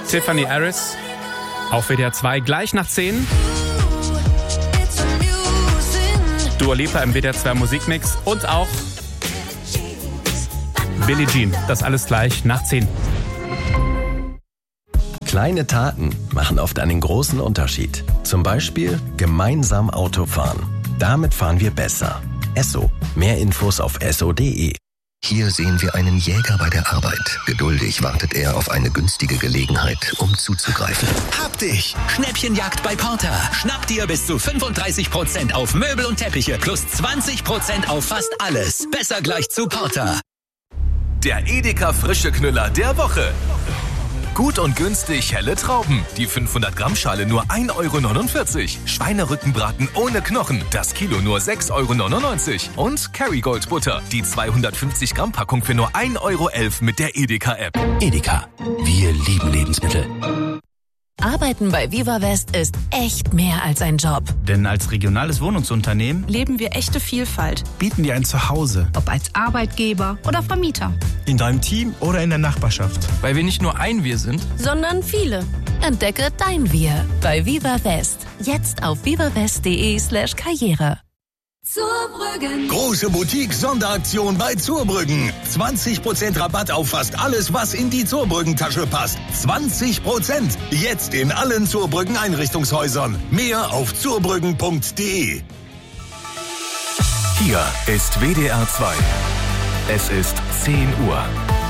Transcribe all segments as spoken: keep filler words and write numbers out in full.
Tiffany Harris auf W D R zwei gleich nach zehn. Dua Lipa im W D R zwei Musikmix und auch Billie Jean. Das alles gleich nach zehn. Kleine Taten machen oft einen großen Unterschied. Zum Beispiel gemeinsam Auto fahren. Damit fahren wir besser. Esso. Mehr Infos auf esso punkt de. Hier sehen wir einen Jäger bei der Arbeit. Geduldig wartet er auf eine günstige Gelegenheit, um zuzugreifen. Hab dich! Schnäppchenjagd bei Porter. Schnapp dir bis zu fünfunddreißig Prozent auf Möbel und Teppiche plus zwanzig Prozent auf fast alles. Besser gleich zu Porter. Der Edeka frische Knüller der Woche. Gut und günstig helle Trauben. Die fünfhundert Gramm Schale nur ein Euro neunundvierzig. Schweinerückenbraten ohne Knochen. Das Kilo nur sechs Euro neunundneunzig. Und Kerrygold Butter. Die zweihundertfünfzig Gramm Packung für nur ein Euro elf mit der Edeka-App. Edeka. Wir lieben Lebensmittel. Arbeiten bei Viva West ist echt mehr als ein Job. Denn als regionales Wohnungsunternehmen leben wir echte Vielfalt. Bieten dir ein Zuhause. Ob als Arbeitgeber oder Vermieter. In deinem Team oder in der Nachbarschaft. Weil wir nicht nur ein Wir sind, sondern viele. Entdecke dein Wir bei Viva West. Jetzt auf vivawest.de slash Karriere. Zurbrüggen. Große Boutique-Sonderaktion bei Zurbrüggen. zwanzig Prozent Rabatt auf fast alles, was in die Zurbrüggen-Tasche passt. zwanzig Prozent. Jetzt in allen Zurbrüggen-Einrichtungshäusern. Mehr auf zurbrüggen punkt de. Hier ist W D R zwei. Es ist zehn Uhr.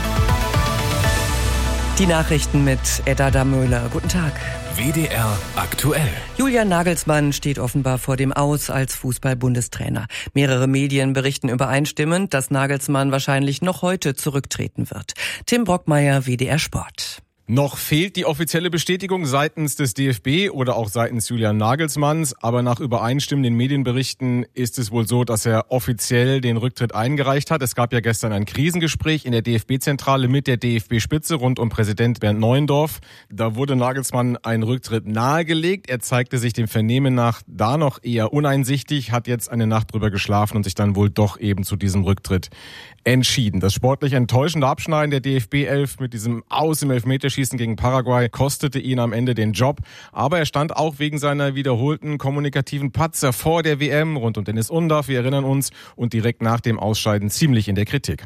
Die Nachrichten mit Edda Damöhler. Guten Tag. W D R aktuell. Julian Nagelsmann steht offenbar vor dem Aus als Fußball-Bundestrainer. Mehrere Medien berichten übereinstimmend, dass Nagelsmann wahrscheinlich noch heute zurücktreten wird. Tim Brockmeier, W D R Sport. Noch fehlt die offizielle Bestätigung seitens des D F B oder auch seitens Julian Nagelsmanns, aber nach übereinstimmenden Medienberichten ist es wohl so, dass er offiziell den Rücktritt eingereicht hat. Es gab ja gestern ein Krisengespräch in der D F B-Zentrale mit der D F B-Spitze rund um Präsident Bernd Neuendorf. Da wurde Nagelsmann ein Rücktritt nahegelegt. Er zeigte sich dem Vernehmen nach da noch eher uneinsichtig, hat jetzt eine Nacht drüber geschlafen und sich dann wohl doch eben zu diesem Rücktritt entschieden. Das sportlich enttäuschende Abschneiden der D F B-Elf mit diesem Aus im Elfmeterschießen gegen Paraguay kostete ihn am Ende den Job. Aber er stand auch wegen seiner wiederholten kommunikativen Patzer vor der W M rund um Dennis Undaff, wir erinnern uns, und direkt nach dem Ausscheiden ziemlich in der Kritik.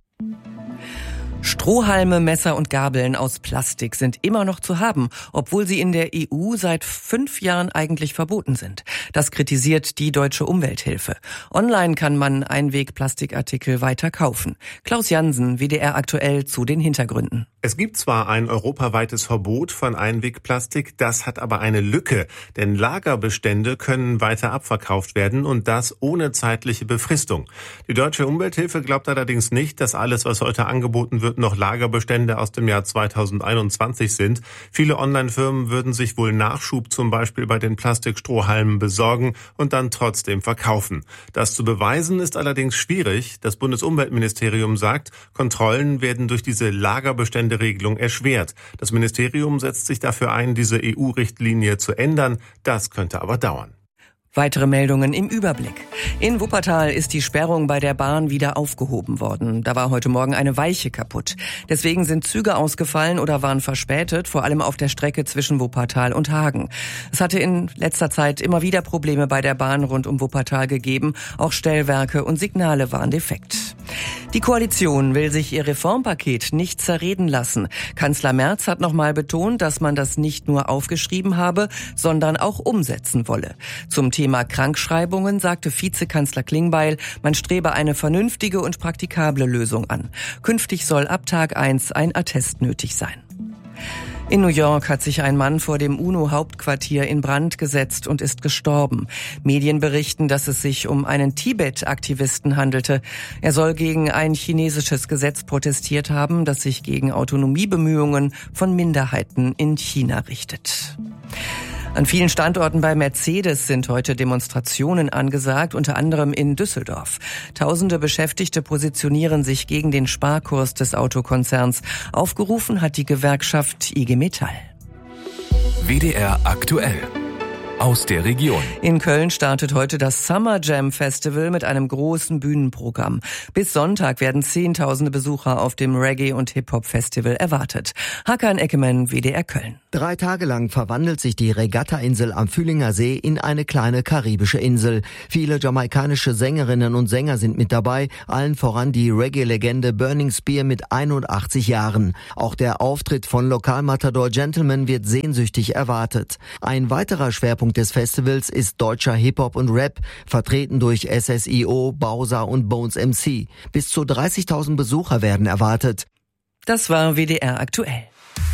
Strohhalme, Messer und Gabeln aus Plastik sind immer noch zu haben, obwohl sie in der E U seit fünf Jahren eigentlich verboten sind. Das kritisiert die Deutsche Umwelthilfe. Online kann man Einwegplastikartikel weiter kaufen. Klaus Jansen, W D R aktuell zu den Hintergründen. Es gibt zwar ein europaweites Verbot von Einwegplastik, das hat aber eine Lücke, denn Lagerbestände können weiter abverkauft werden und das ohne zeitliche Befristung. Die Deutsche Umwelthilfe glaubt allerdings nicht, dass alles, was heute angeboten wird, noch Lagerbestände aus dem Jahr zweitausendeinundzwanzig sind. Viele Online-Firmen würden sich wohl Nachschub zum Beispiel bei den Plastikstrohhalmen besorgen und dann trotzdem verkaufen. Das zu beweisen ist allerdings schwierig. Das Bundesumweltministerium sagt, Kontrollen werden durch diese Lagerbestände Regelung erschwert. Das Ministerium setzt sich dafür ein, diese E U-Richtlinie zu ändern. Das könnte aber dauern. Weitere Meldungen im Überblick. In Wuppertal ist die Sperrung bei der Bahn wieder aufgehoben worden. Da war heute Morgen eine Weiche kaputt. Deswegen sind Züge ausgefallen oder waren verspätet, vor allem auf der Strecke zwischen Wuppertal und Hagen. Es hatte in letzter Zeit immer wieder Probleme bei der Bahn rund um Wuppertal gegeben. Auch Stellwerke und Signale waren defekt. Die Koalition will sich ihr Reformpaket nicht zerreden lassen. Kanzler Merz hat nochmal betont, dass man das nicht nur aufgeschrieben habe, sondern auch umsetzen wolle. Zum Thema Krankschreibungen sagte Vizekanzler Klingbeil, man strebe eine vernünftige und praktikable Lösung an. Künftig soll ab Tag eins ein Attest nötig sein. In New York hat sich ein Mann vor dem UNO-Hauptquartier in Brand gesetzt und ist gestorben. Medien berichten, dass es sich um einen Tibet-Aktivisten handelte. Er soll gegen ein chinesisches Gesetz protestiert haben, das sich gegen Autonomiebemühungen von Minderheiten in China richtet. An vielen Standorten bei Mercedes sind heute Demonstrationen angesagt, unter anderem in Düsseldorf. Tausende Beschäftigte positionieren sich gegen den Sparkurs des Autokonzerns. Aufgerufen hat die Gewerkschaft I G Metall. W D R aktuell. Aus der Region. In Köln startet heute das Summer Jam Festival mit einem großen Bühnenprogramm. Bis Sonntag werden Zehntausende Besucher auf dem Reggae- und Hip-Hop-Festival erwartet. Hakan Eckemann, W D R Köln. Drei Tage lang verwandelt sich die Regatta-Insel am Fühlinger See in eine kleine karibische Insel. Viele jamaikanische Sängerinnen und Sänger sind mit dabei, allen voran die Reggae-Legende Burning Spear mit einundachtzig Jahren. Auch der Auftritt von Lokalmatador Gentleman wird sehnsüchtig erwartet. Ein weiterer Schwerpunkt des Festivals ist deutscher Hip-Hop und Rap, vertreten durch S S I O, Bowser und Bones M C. Bis zu dreißigtausend Besucher werden erwartet. Das war W D R aktuell.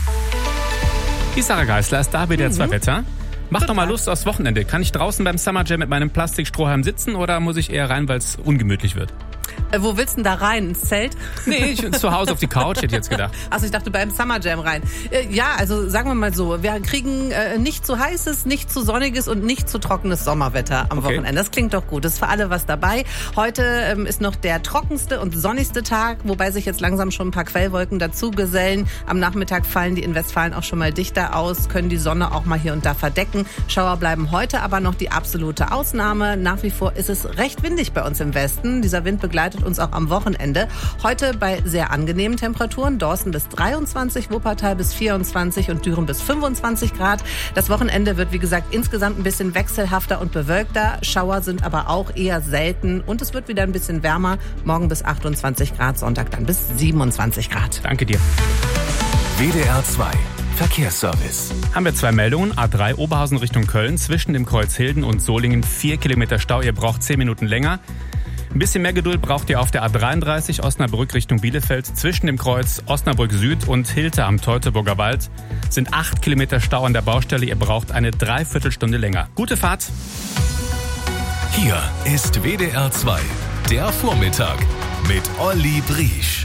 Die Sarah Geisler ist da, W D R zwei mhm. Wetter. Mach doch mal Lust aufs Wochenende. Kann ich draußen beim Summer Jam mit meinem Plastikstrohhalm sitzen oder muss ich eher rein, weil es ungemütlich wird? Äh, wo willst du denn da rein? Ins Zelt? Nee, ich zu Hause auf die Couch, hätte ich jetzt gedacht. Achso, ich dachte beim Summer Jam rein. Äh, ja, also sagen wir mal so, wir kriegen äh, nicht zu heißes, nicht zu sonniges und nicht zu trockenes Sommerwetter am okay. Wochenende. Das klingt doch gut, das ist für alle was dabei. Heute ähm, ist noch der trockenste und sonnigste Tag, wobei sich jetzt langsam schon ein paar Quellwolken dazu gesellen. Am Nachmittag fallen die in Westfalen auch schon mal dichter aus, können die Sonne auch mal hier und da verdecken. Schauer bleiben heute aber noch die absolute Ausnahme. Nach wie vor ist es recht windig bei uns im Westen. Dieser Wind begleitet uns auch am Wochenende. Heute bei sehr angenehmen Temperaturen. Dorsten bis dreiundzwanzig, Wuppertal bis vierundzwanzig und Düren bis fünfundzwanzig Grad. Das Wochenende wird, wie gesagt, insgesamt ein bisschen wechselhafter und bewölkter. Schauer sind aber auch eher selten und es wird wieder ein bisschen wärmer. Morgen bis achtundzwanzig Grad, Sonntag dann bis siebenundzwanzig Grad. Danke dir. W D R zwei Verkehrsservice. Haben wir zwei Meldungen. A drei Oberhausen Richtung Köln. Zwischen dem Kreuz Hilden und Solingen vier Kilometer Stau. Ihr braucht zehn Minuten länger. Ein bisschen mehr Geduld braucht ihr auf der A dreiunddreißig Osnabrück Richtung Bielefeld. Zwischen dem Kreuz Osnabrück Süd und Hilter am Teutoburger Wald sind acht Kilometer Stau an der Baustelle. Ihr braucht eine Dreiviertelstunde länger. Gute Fahrt. Hier ist W D R zwei, der Vormittag mit Olli Briesch.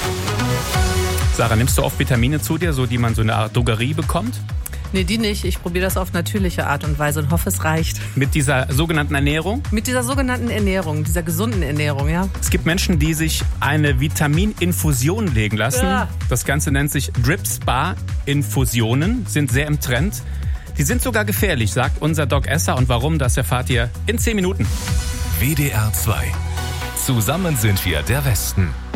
Sarah, nimmst du oft Vitamine zu dir, so die man so eine Art Drogerie bekommt? Nee, die nicht. Ich probiere das auf natürliche Art und Weise und hoffe, es reicht. Mit dieser sogenannten Ernährung? Mit dieser sogenannten Ernährung, dieser gesunden Ernährung, ja. Es gibt Menschen, die sich eine Vitamininfusion legen lassen. Ja. Das Ganze nennt sich Drip-Spa-Infusionen, sind sehr im Trend. Die sind sogar gefährlich, sagt unser Doc Esser. Und warum, das erfahrt ihr in zehn Minuten. W D R zwei. Zusammen sind wir der Westen.